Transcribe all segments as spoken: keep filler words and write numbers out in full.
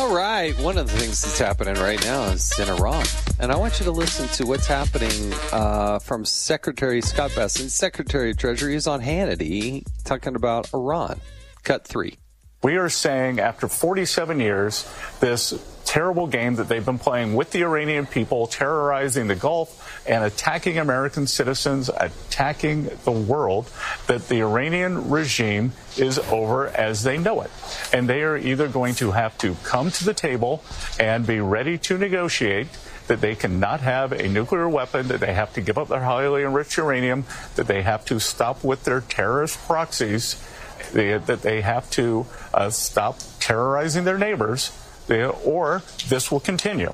All right. One of the things that's happening right now is in Iran. And I want you to listen to what's happening uh, from Secretary Scott Bessent. Secretary of Treasury is on Hannity talking about Iran. Cut three. We are saying after forty-seven years, this terrible game that they've been playing with the Iranian people, terrorizing the Gulf and attacking American citizens, attacking the world, that the Iranian regime is over as they know it. And they are either going to have to come to the table and be ready to negotiate, that they cannot have a nuclear weapon, that they have to give up their highly enriched uranium, that they have to stop with their terrorist proxies, they, that they have to uh, stop terrorizing their neighbors, they, or this will continue.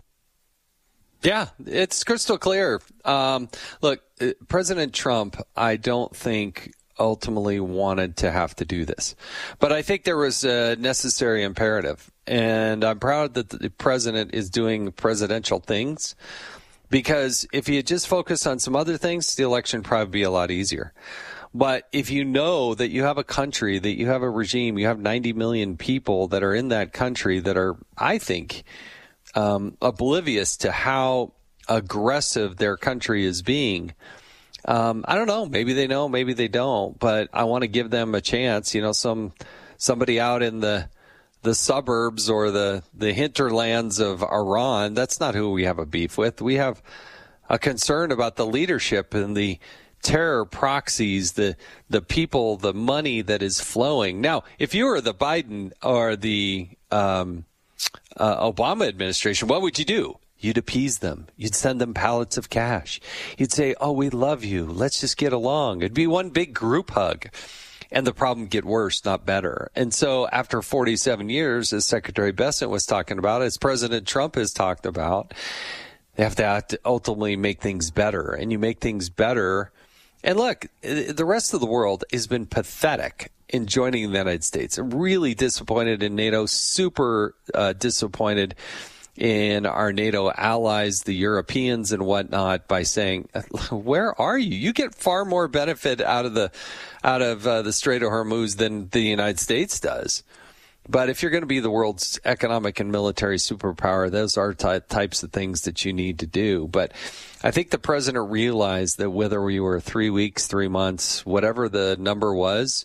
Yeah, it's crystal clear. Um, look, President Trump, I don't think ultimately wanted to have to do this, but I think there was a necessary imperative. And I'm proud that the president is doing presidential things, because if he had just focused on some other things, the election would probably be a lot easier. But if you know that you have a country, that you have a regime, you have ninety million people that are in that country that are, I think, um, oblivious to how aggressive their country is being. Um, I don't know. Maybe they know, maybe they don't. But I want to give them a chance. You know, some somebody out in the the suburbs or the, the hinterlands of Iran, that's not who we have a beef with. We have a concern about the leadership and the terror proxies, the the people, the money that is flowing. Now, if you were the Biden or the um, uh, Obama administration, what would you do? You'd appease them. You'd send them pallets of cash. You'd say, oh, we love you. Let's just get along. It'd be one big group hug. And the problem get worse, not better. And so after forty-seven years, as Secretary Bessent was talking about, as President Trump has talked about, they have to, have to ultimately make things better. And you make things better. And look, the rest of the world has been pathetic in joining the United States. Really disappointed in NATO, super uh, disappointed in our NATO allies, the Europeans and whatnot, by saying, where are you? You get far more benefit out of the out of uh, the Strait of Hormuz than the United States does. But if you're going to be the world's economic and military superpower, those are ty- types of things that you need to do. But I think the president realized that whether we were three weeks, three months, whatever the number was,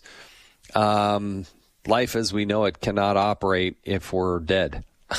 um, life as we know it cannot operate if we're dead.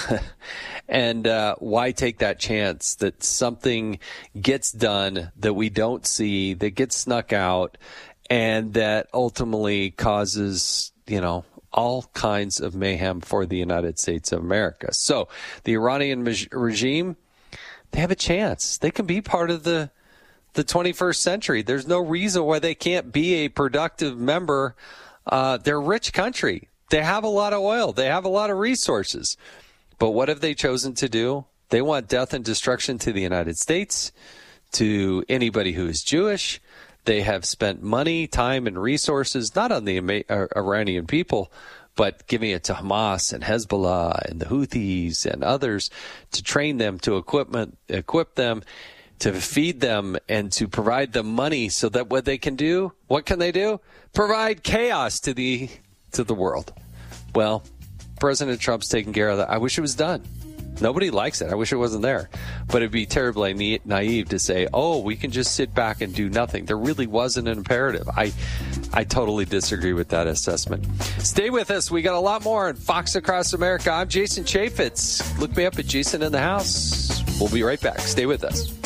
And uh, why take that chance that something gets done that we don't see, that gets snuck out, and that ultimately causes, you know, all kinds of mayhem for the United States of America. So the Iranian me- regime, they have a chance. They can be part of the the twenty-first century. There's no reason why they can't be a productive member. Uh, they're a rich country. They have a lot of oil. They have a lot of resources. But what have they chosen to do? They want death and destruction to the United States, to anybody who is Jewish. They have spent money, time, and resources, not on the Iranian people, but giving it to Hamas and Hezbollah and the Houthis and others to train them, to equipment, equip them, to feed them, and to provide them money so that what they can do, what can they do? Provide chaos to the to the world. Well, President Trump's taking care of that. I wish it was done. Nobody likes it. I wish it wasn't there. But it'd be terribly naive to say, oh, we can just sit back and do nothing. There really wasn't an imperative. I I totally disagree with that assessment. Stay with us. We got a lot more on Fox Across America. I'm Jason Chaffetz. Look me up at Jason in the House. We'll be right back. Stay with us.